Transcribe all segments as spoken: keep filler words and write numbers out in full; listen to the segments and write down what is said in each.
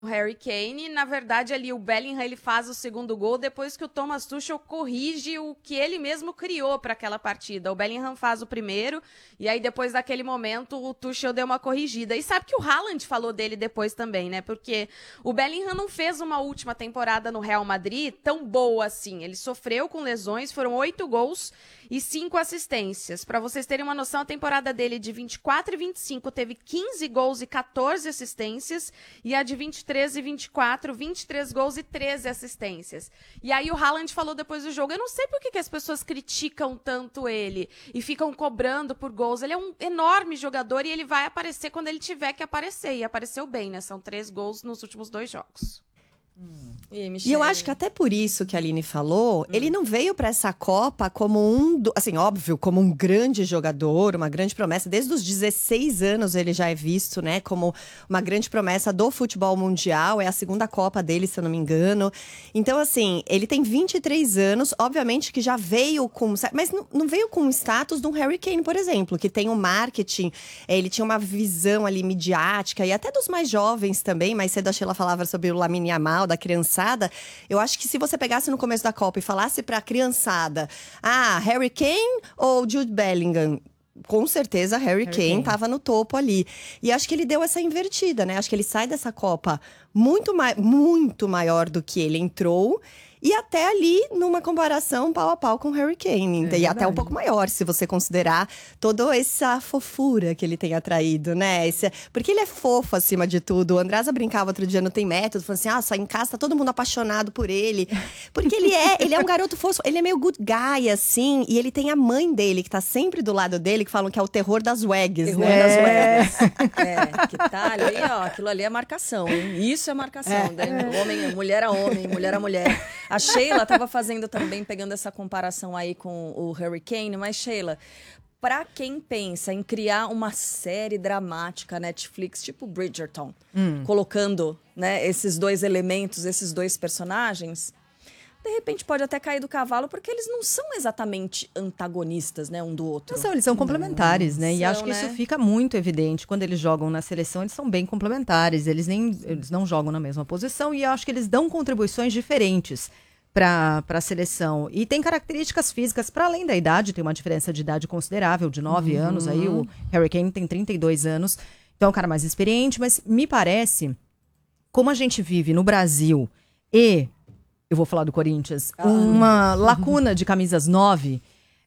o Harry Kane, na verdade ali o Bellingham ele faz o segundo gol depois que o Thomas Tuchel corrige o que ele mesmo criou para aquela partida. O Bellingham faz o primeiro e aí depois daquele momento o Tuchel deu uma corrigida. E sabe que o Haaland falou dele depois também, né? Porque o Bellingham não fez uma última temporada no Real Madrid tão boa assim. Ele sofreu com lesões, foram oito gols e cinco assistências. Para vocês terem uma noção, a temporada dele de vinte e quatro e vinte e cinco teve quinze gols e quatorze assistências e a de vinte e três e vinte e quatro, vinte e três gols e treze assistências. E aí o Haaland falou depois do jogo, eu não sei por que, que as pessoas criticam tanto ele e ficam cobrando por gols. Ele é um enorme jogador e ele vai aparecer quando ele tiver que aparecer. E apareceu bem, né? São três gols nos últimos dois jogos. Hum. E, e eu acho que até por isso que a Aline falou, hum. ele não veio para essa Copa como um, do, assim, óbvio, como um grande jogador, uma grande promessa. Desde os dezesseis anos ele já é visto, né, como uma grande promessa do futebol mundial. É a segunda Copa dele, se eu não me engano. Então, assim, ele tem vinte e três anos, obviamente que já veio com... Mas não, não veio com o status do Harry Kane, por exemplo, que tem um marketing, ele tinha uma visão ali midiática, e até dos mais jovens também. Mais cedo a Sheila falava sobre o Lamine Yamal, da criançada. Eu acho que se você pegasse no começo da Copa e falasse pra criançada, ah, Harry Kane ou Jude Bellingham? Com certeza, Harry, Harry Kane estava no topo ali. E acho que ele deu essa invertida, né? Acho que ele sai dessa Copa muito, ma- muito maior do que ele entrou. E até ali, numa comparação pau a pau com o Harry Kane. É e até um pouco maior, se você considerar toda essa fofura que ele tem atraído, né? Esse, porque ele é fofo, acima de tudo. O Andresa brincava outro dia no Tem Método, falando assim, ah, só em casa tá todo mundo apaixonado por ele. Porque ele é, ele é um garoto fofo, ele é meio good guy, assim. E ele tem a mãe dele, que tá sempre do lado dele, que falam que é o terror das wags, terror né? das wags. É, que tá ali, ó, aquilo ali é marcação, hein? Isso é marcação, é. Né? Homem, mulher a homem, mulher a mulher. A Sheila estava fazendo também, pegando essa comparação aí com o Harry Kane, mas Sheila, para quem pensa em criar uma série dramática Netflix, tipo Bridgerton, hum. colocando, né, esses dois elementos, esses dois personagens, de repente pode até cair do cavalo, porque eles não são exatamente antagonistas, né, um do outro. Não são, eles são complementares, né? São, e acho que né? isso fica muito evidente quando eles jogam na seleção, eles são bem complementares, eles, nem, eles não jogam na mesma posição e acho que eles dão contribuições diferentes para a seleção. E tem características físicas, para além da idade, tem uma diferença de idade considerável, de nove uhum. anos, aí o Harry Kane tem trinta e dois anos, então é um cara mais experiente, mas me parece, como a gente vive no Brasil e... eu vou falar do Corinthians, ah. uma lacuna de camisas nove,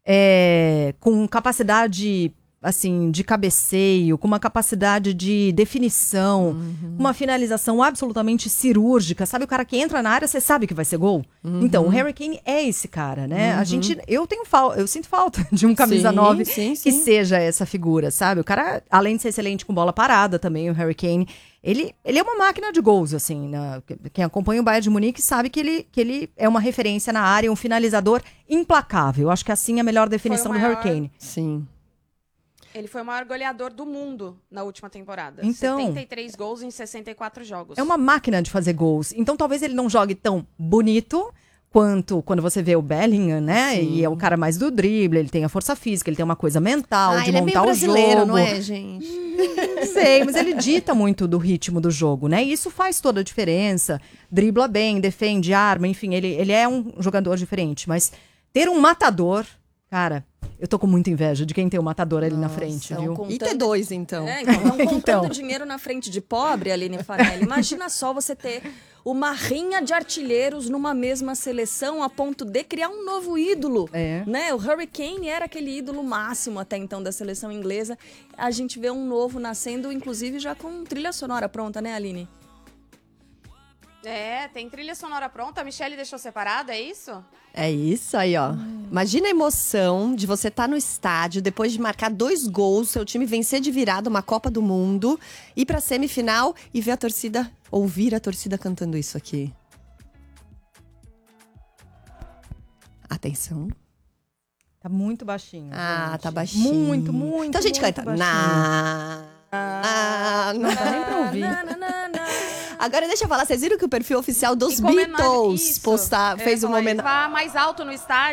é, com capacidade, assim, de cabeceio, com uma capacidade de definição, uhum. uma finalização absolutamente cirúrgica, sabe? O cara que entra na área, você sabe que vai ser gol. Uhum. Então, o Harry Kane é esse cara, né? Uhum. A gente, eu tenho falta, eu sinto falta de um camisa sim, nove sim, que sim. seja essa figura, sabe? O cara, além de ser excelente com bola parada também, o Harry Kane, Ele, ele é uma máquina de gols, assim. Né? Quem acompanha o Bayern de Munique sabe que ele, que ele é uma referência na área, um finalizador implacável. Acho que assim é a melhor definição do Harry Kane. Sim. Ele foi o maior goleador do mundo na última temporada. Então, setenta e três gols em sessenta e quatro jogos. É uma máquina de fazer gols. Então talvez ele não jogue tão bonito quanto quando você vê o Bellingham, né? Sim. E é o cara mais do drible, ele tem a força física, ele tem uma coisa mental ah, de ele montar é meio o jogo. brasileiro, não é, gente? Sei, mas ele dita muito do ritmo do jogo, né? E isso faz toda a diferença. Dribla bem, defende, arma, enfim, ele, ele é um jogador diferente. Mas ter um matador, cara, eu tô com muita inveja de quem tem um matador ali Nossa, na frente, viu? Contando... E T dois, então. É, então, não contando então. dinheiro na frente de pobre, Aline Fanelli. Imagina só você ter uma rinha de artilheiros numa mesma seleção a ponto de criar um novo ídolo. É. Né? O Harry Kane era aquele ídolo máximo até então da seleção inglesa. A gente vê um novo nascendo, inclusive já com trilha sonora pronta, né, Aline? É, tem trilha sonora pronta. A Michelle deixou separada, é isso? É isso aí, ó. Hum. Imagina a emoção de você estar no estádio, depois de marcar dois gols, seu time vencer de virada uma Copa do Mundo, ir pra semifinal e ver a torcida, ouvir a torcida cantando isso aqui. Atenção. Tá muito baixinho. Ah, gente. tá baixinho. Muito, muito, Então a gente muito canta. baixinho. Na... Ah, não dá nem pra ouvir. Na, na, na, na. Agora deixa eu falar, vocês viram que o perfil oficial dos Beatles isso, postar, fez uma homenagem. Vá mais alto no estádio.